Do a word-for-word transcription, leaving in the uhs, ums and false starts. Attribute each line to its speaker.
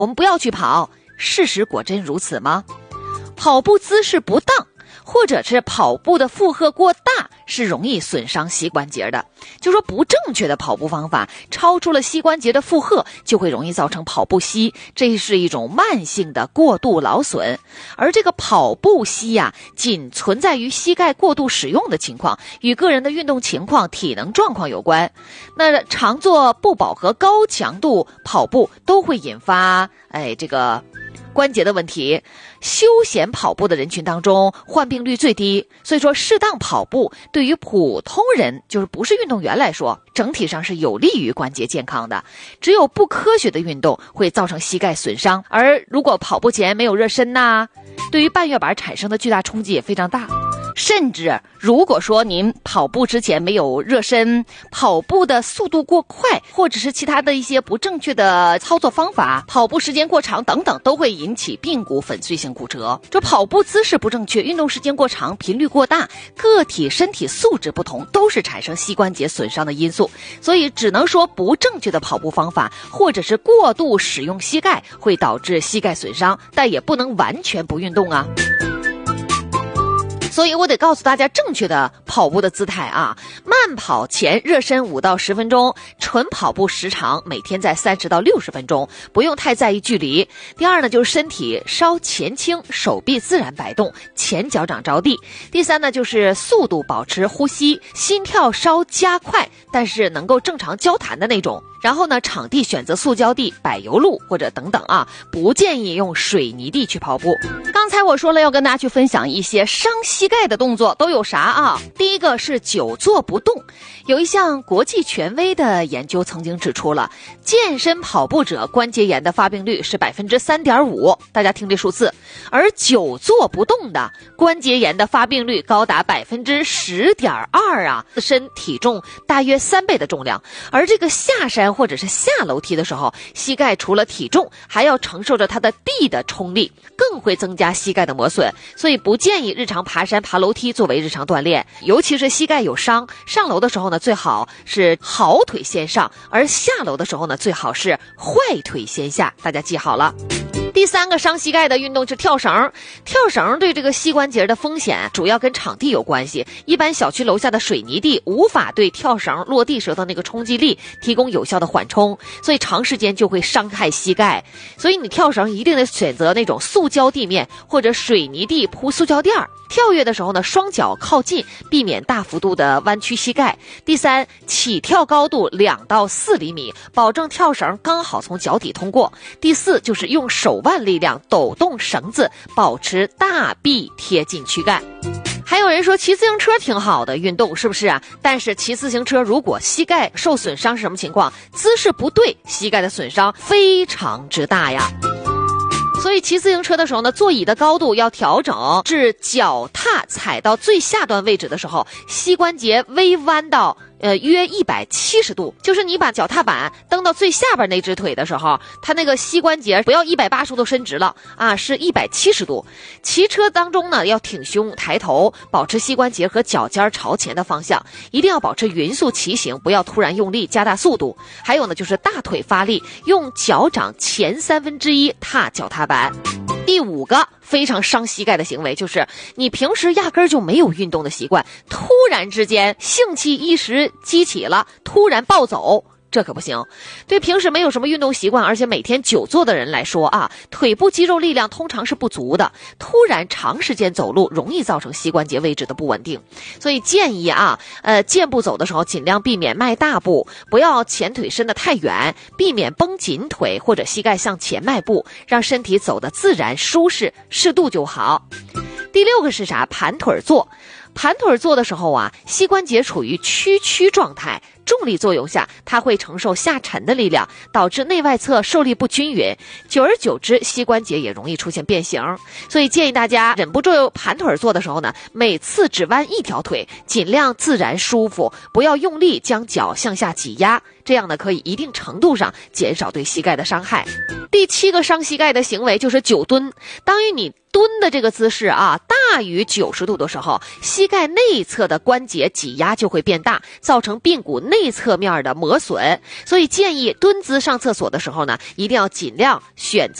Speaker 1: 我们不要去跑，事实果真如此吗？跑步姿势不当，或者是跑步的负荷过大，是容易损伤膝关节的。就说不正确的跑步方法超出了膝关节的负荷，就会容易造成跑步膝，这是一种慢性的过度劳损。而这个跑步膝呀、啊，仅存在于膝盖过度使用的情况，与个人的运动情况、体能状况有关。那常做不饱和高强度跑步都会引发哎这个关节的问题。休闲跑步的人群当中患病率最低，所以说适当跑步对于普通人，就是不是运动员来说，整体上是有利于关节健康的。只有不科学的运动会造成膝盖损伤，而如果跑步前没有热身呐，对于半月板产生的巨大冲击也非常大。甚至如果说您跑步之前没有热身，跑步的速度过快，或者是其他的一些不正确的操作方法，跑步时间过长等等，都会引起髌骨粉碎性骨折。这跑步姿势不正确，运动时间过长，频率过大，个体身体素质不同，都是产生膝关节损伤的因素。所以只能说不正确的跑步方法，或者是过度使用膝盖，会导致膝盖损伤，但也不能完全不运动啊。所以我得告诉大家正确的跑步的姿态啊，慢跑前热身五到十分钟，纯跑步时长每天在三十到六十分钟，不用太在意距离。第二呢，就是身体稍前倾，手臂自然摆动，前脚掌着地。第三呢，就是速度保持呼吸，心跳稍加快，但是能够正常交谈的那种。然后呢，场地选择塑胶地、柏油路或者等等啊，不建议用水泥地去跑步。刚才我说了要跟大家去分享一些伤膝盖的动作都有啥啊？第一个是久坐不动。有一项国际权威的研究曾经指出了，健身跑步者关节炎的发病率是 百分之三点五， 大家听这数字。而久坐不动的关节炎的发病率高达 百分之十点二 啊，自身体重大约三倍的重量。而这个下山或者是下楼梯的时候，膝盖除了体重，还要承受着它的地的冲力，更会增加膝盖的磨损。所以不建议日常爬山爬楼梯作为日常锻炼，尤其是膝盖有伤，上楼的时候呢，最好是好腿先上，而下楼的时候呢，最好是坏腿先下，大家记好了。第三个伤膝盖的运动是跳绳。跳绳对这个膝关节的风险主要跟场地有关系，一般小区楼下的水泥地无法对跳绳落地时的那个冲击力提供有效的缓冲，所以长时间就会伤害膝盖。所以你跳绳一定得选择那种塑胶地面或者水泥地铺塑胶垫儿。跳跃的时候呢，双脚靠近，避免大幅度的弯曲膝盖。第三，起跳高度两到四厘米，保证跳绳刚好从脚底通过。第四，就是用手腕力量抖动绳子，保持大臂贴近躯干。还有人说骑自行车挺好的运动，是不是啊？但是骑自行车如果膝盖受损伤是什么情况？姿势不对，膝盖的损伤非常之大呀。所以骑自行车的时候呢，座椅的高度要调整至脚踏踩到最下端位置的时候，膝关节微弯到呃约一百七十度，就是你把脚踏板蹬到最下边那只腿的时候，它那个膝关节不要一百八十度伸直了啊，是一百七十度。骑车当中呢，要挺胸抬头，保持膝关节和脚尖朝前的方向，一定要保持匀速骑行，不要突然用力加大速度。还有呢，就是大腿发力，用脚掌前三分之一踏脚踏板。第五个非常伤膝盖的行为，就是你平时压根儿就没有运动的习惯，突然之间兴起一时激起了，突然暴走，这可不行。对平时没有什么运动习惯，而且每天久坐的人来说啊，腿部肌肉力量通常是不足的，突然长时间走路容易造成膝关节位置的不稳定。所以建议啊，呃，健步走的时候尽量避免迈大步，不要前腿伸得太远，避免绷紧腿或者膝盖向前迈步，让身体走得自然舒适，适度就好。第六个是啥？盘腿坐。盘腿坐的时候啊，膝关节处于屈曲状态，重力作用下，它会承受下沉的力量，导致内外侧受力不均匀，久而久之，膝关节也容易出现变形。所以建议大家忍不住盘腿坐的时候呢，每次只弯一条腿，尽量自然舒服，不要用力将脚向下挤压，这样呢可以一定程度上减少对膝盖的伤害。第七个伤膝盖的行为就是久蹲。当于你蹲的这个姿势啊大于九十度的时候，膝盖内侧的关节挤压就会变大，造成髌骨内内侧面的磨损，所以建议蹲姿上厕所的时候呢，一定要尽量选择